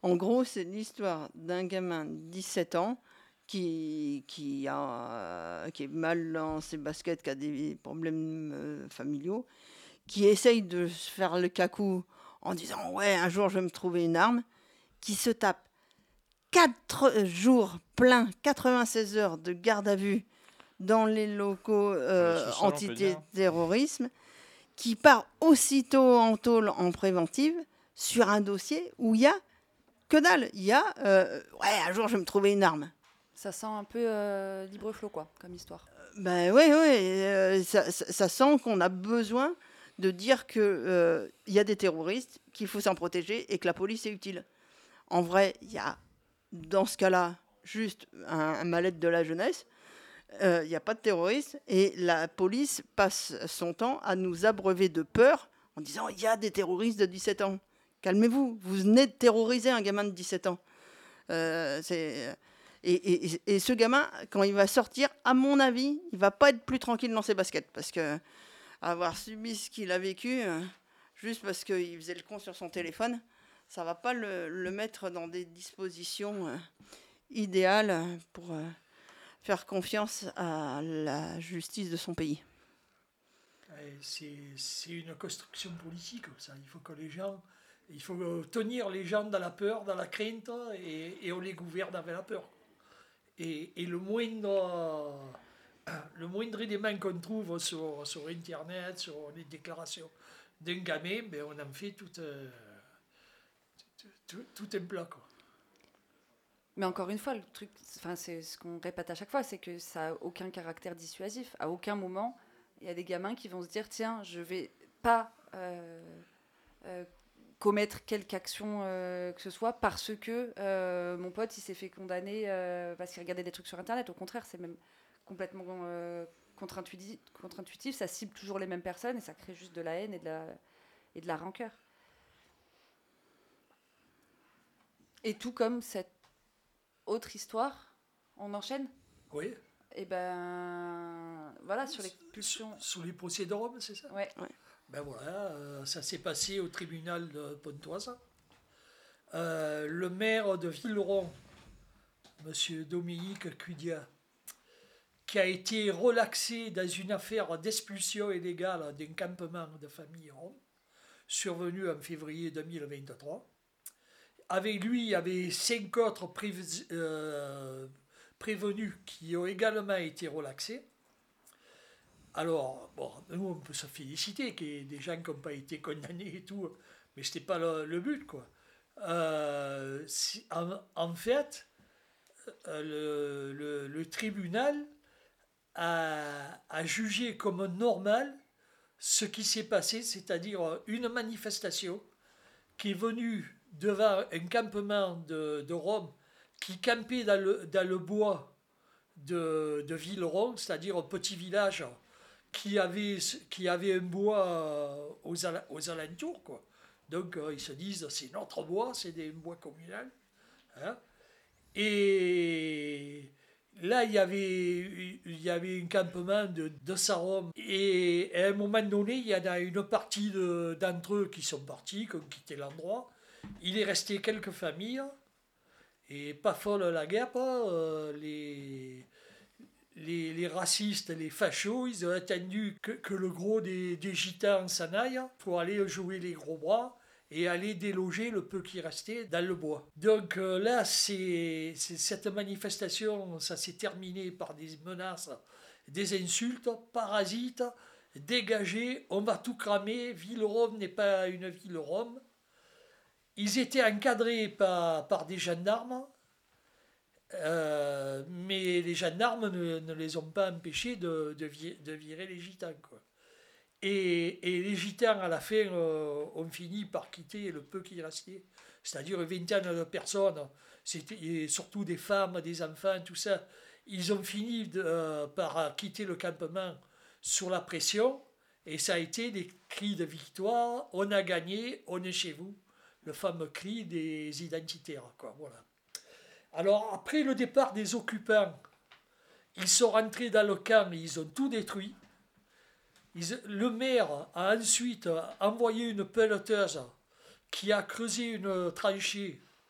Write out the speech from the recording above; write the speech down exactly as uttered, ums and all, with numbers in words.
En gros, c'est l'histoire d'un gamin de dix-sept ans qui, qui, a, qui est mal dans ses baskets, qui a des problèmes euh, familiaux, qui essaye de se faire le cacou en disant « Ouais, un jour, je vais me trouver une arme », qui se tape quatre jours pleins, quatre-vingt-seize heures de garde à vue dans les locaux euh, sous-sol, on peut dire. antiterrorisme, qui part aussitôt en tôle en préventive sur un dossier où il y a que dalle. Il y a euh, « Ouais, un jour, je vais me trouver une arme ». Ça sent un peu euh, libre flot, quoi, comme histoire. Ben oui, oui, euh, ça, ça, ça sent qu'on a besoin de dire qu'il euh, y a des terroristes, qu'il faut s'en protéger et que la police est utile. En vrai, il y a, dans ce cas-là, juste un, un mal-être de la jeunesse. Il euh, n'y a pas de terroristes et la police passe son temps à nous abreuver de peur en disant il y a des terroristes de dix-sept ans. Calmez-vous, vous venez de terroriser un gamin de dix-sept ans. Euh, c'est... Et, et, et ce gamin, quand il va sortir, à mon avis, il va pas être plus tranquille dans ses baskets. Parce que avoir subi ce qu'il a vécu, euh, juste parce qu'il faisait le con sur son téléphone, ça va pas le, le mettre dans des dispositions euh, idéales pour euh, faire confiance à la justice de son pays. C'est, c'est une construction politique, ça. Il faut que les gens... Il faut tenir les gens dans la peur, dans la crainte, et, et on les gouverne avec la peur. Et, et le moindre, le moindre élément qu'on trouve sur, sur Internet, sur les déclarations d'un gamin, ben on en fait tout, euh, tout, tout, tout un plat, quoi. Mais encore une fois, le truc, enfin, c'est ce qu'on répète à chaque fois, c'est que ça n'a aucun caractère dissuasif. À aucun moment, il y a des gamins qui vont se dire, tiens, je vais pas euh, euh, commettre quelque action euh, que ce soit parce que euh, mon pote, il s'est fait condamner euh, parce qu'il regardait des trucs sur Internet. Au contraire, c'est même complètement euh, contre-intuitif, contre-intuitif. Ça cible toujours les mêmes personnes et ça crée juste de la haine et de la, et de la rancœur. Et tout comme cette autre histoire, on enchaîne ? Oui. Et ben voilà, sur l'expulsion. Sous les procès de Rome, c'est ça ? Ouais. Ouais. Ben voilà, euh, ça s'est passé au tribunal de Pontoise. Euh, le maire de Villeron, M. Dominique Cudia, qui a été relaxé dans une affaire d'expulsion illégale d'un campement de famille rom, survenu en février deux mille vingt-trois. Avec lui, il y avait cinq autres prév- euh, prévenus qui ont également été relaxés. Alors, bon, nous, on peut se féliciter qu'il y ait des gens qui n'ont pas été condamnés et tout, mais ce n'était pas le, le but, quoi. Euh, si, en, en fait, le, le, le tribunal a, a jugé comme normal ce qui s'est passé, c'est-à-dire une manifestation qui est venue devant un campement de, de Rome qui campait dans le, dans le bois de, de Villeron, c'est-à-dire un petit village qui avait, qui avait un bois aux, aux alentours, quoi. Donc euh, ils se disent c'est notre bois, c'est des bois communaux. Hein. Et là il y avait, il y avait un campement de, de Sarom. Et à un moment donné, il y en a une partie de, d'entre eux qui sont partis, qui ont quitté l'endroit. Il est resté quelques familles. Et pas folle la guerre, euh, les... Les, les racistes, les fachos, ils ont attendu que, que le gros des, des gitans s'en aille pour aller jouer les gros bras et aller déloger le peu qui restait dans le bois. Donc euh, là, c'est, c'est cette manifestation, ça s'est terminé par des menaces, des insultes, parasites, dégagés, on va tout cramer, Villeron n'est pas une Villeron. Ils étaient encadrés par, par des gendarmes. Euh, mais les gendarmes ne, ne les ont pas empêchés de, de, virer, de virer les gitans, quoi. Et, et les gitans, à la fin, euh, ont fini par quitter le peu qui restait, c'est-à-dire une vingtaine de personnes, c'était, surtout des femmes, des enfants, tout ça. Ils ont fini de, euh, par quitter le campement sous la pression, et ça a été des cris de victoire, on a gagné, on est chez vous, le fameux cri des identitaires, quoi, voilà. Alors, après le départ des occupants, ils sont rentrés dans le camp et ils ont tout détruit. Ils, le maire a ensuite envoyé une pelleteuse qui a creusé une tranchée